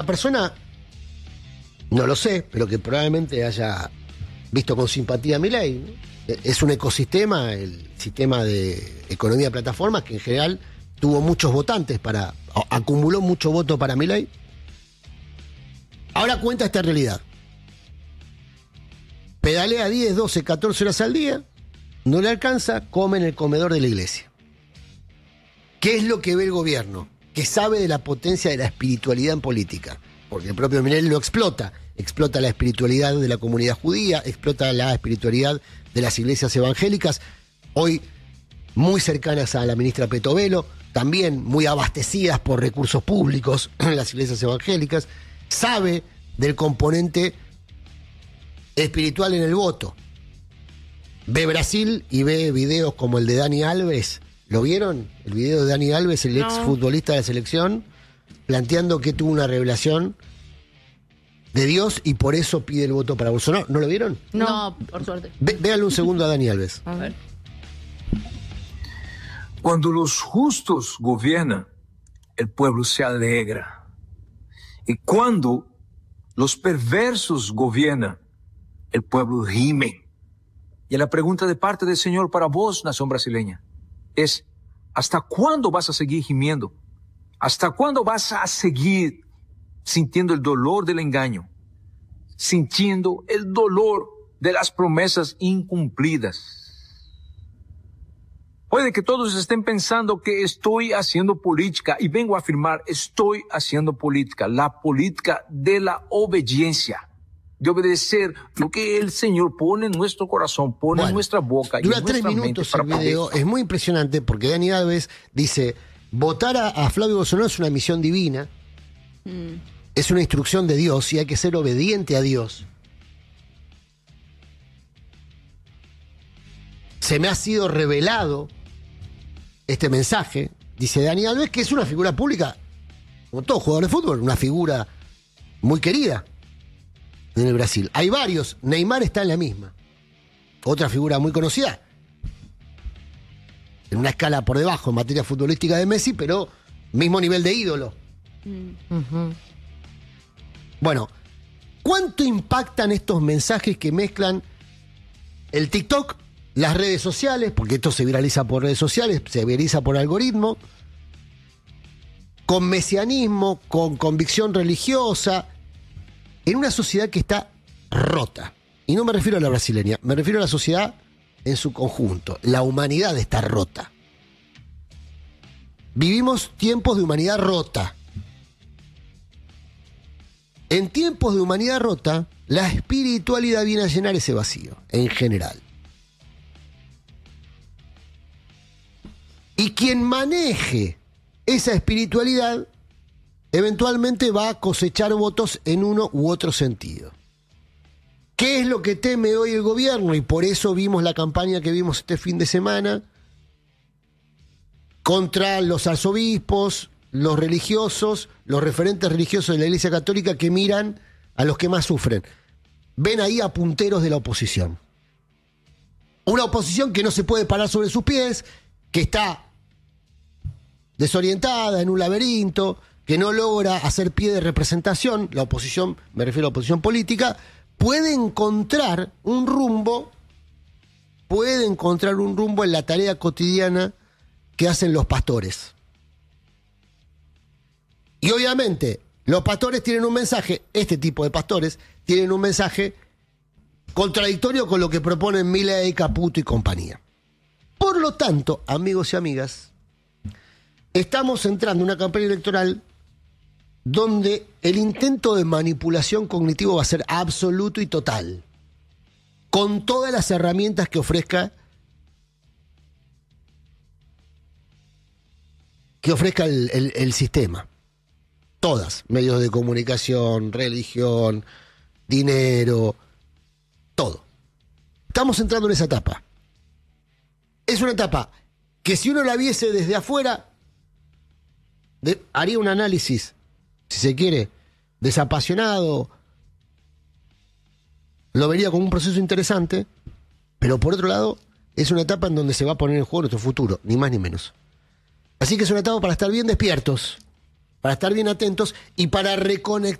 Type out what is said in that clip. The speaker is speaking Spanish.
persona, no lo sé, pero que probablemente haya visto con simpatía a Milei, ¿no? Es un ecosistema, el sistema de economía de plataformas, que en general tuvo muchos votantes acumuló mucho voto para Milei. Ahora cuenta esta realidad. Pedalea 10, 12, 14 horas al día, no le alcanza, come en el comedor de la iglesia. ¿Qué es lo que ve el gobierno? Que sabe de la potencia de la espiritualidad en política. Porque el propio Milei lo explota. Explota la espiritualidad de la comunidad judía, explota la espiritualidad de las iglesias evangélicas, hoy muy cercanas a la ministra Petovelo, también muy abastecidas por recursos públicos en las iglesias evangélicas. Sabe del componente espiritual en el voto. Ve Brasil y ve videos como el de Dani Alves. ¿Lo vieron? El video de Dani Alves, el ex futbolista de la selección, planteando que tuvo una revelación de Dios y por eso pide el voto para Bolsonaro. ¿No lo vieron? No, por suerte. Véanle un segundo a Dani Alves. A ver. Cuando los justos gobiernan, el pueblo se alegra. Y cuando los perversos gobiernan, el pueblo gime. Y la pregunta de parte del Señor para vos, nación brasileña, es: ¿hasta cuándo vas a seguir gimiendo? ¿Hasta cuándo vas a seguir sintiendo el dolor del engaño? Sintiendo el dolor de las promesas incumplidas. Puede que todos estén pensando que estoy haciendo política, y vengo a afirmar, estoy haciendo política, la política de la obediencia, de obedecer lo que el Señor pone en nuestro corazón, pone en nuestra boca y en nuestra mente. Dura 3 minutos el video, es muy impresionante porque Dani Alves dice, votar a Flavio Bolsonaro es una misión divina, es una instrucción de Dios y hay que ser obediente a Dios. Se me ha sido revelado este mensaje, dice Dani Alves, que es una figura pública, como todo jugador de fútbol, una figura muy querida en el Brasil. Hay varios, Neymar está en la misma. Otra figura muy conocida, en una escala por debajo en materia futbolística de Messi, pero mismo nivel de ídolo. Bueno, ¿cuánto impactan estos mensajes que mezclan el TikTok, las redes sociales, porque esto se viraliza por redes sociales, se viraliza por algoritmo, con mesianismo, con convicción religiosa, en una sociedad que está rota? Y no me refiero a la brasileña, me refiero a la sociedad en su conjunto. La humanidad está rota. Vivimos tiempos de humanidad rota. En tiempos de humanidad rota, la espiritualidad viene a llenar ese vacío, en general. Y quien maneje esa espiritualidad, eventualmente va a cosechar votos en uno u otro sentido. ¿Qué es lo que teme hoy el gobierno? Y por eso vimos la campaña que vimos este fin de semana contra los arzobispos, los religiosos, los referentes religiosos de la Iglesia Católica que miran a los que más sufren. Ven ahí a punteros de la oposición. Una oposición que no se puede parar sobre sus pies, que está desorientada en un laberinto, que no logra hacer pie de representación. La oposición, me refiero a la oposición política, puede encontrar un rumbo en la tarea cotidiana que hacen los pastores. Y obviamente, los pastores tienen un mensaje, este tipo de pastores tienen un mensaje contradictorio con lo que proponen Milei, Caputo y compañía. Por lo tanto, amigos y amigas, estamos entrando en una campaña electoral donde el intento de manipulación cognitivo va a ser absoluto y total, con todas las herramientas que ofrezca el sistema. Todas, medios de comunicación, religión, dinero, todo. Estamos entrando en esa etapa. Es una etapa que si uno la viese desde afuera, haría un análisis, si se quiere, desapasionado, lo vería como un proceso interesante, pero por otro lado, es una etapa en donde se va a poner en juego nuestro futuro, ni más ni menos. Así que es una etapa para estar bien despiertos, para estar bien atentos y para reconectar